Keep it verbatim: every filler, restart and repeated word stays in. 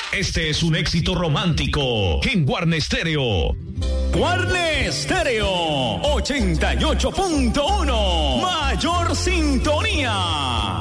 Este es un éxito romántico en Guarne Stereo. Guarne Stereo ochenta y ocho punto uno. Mayor sintonía.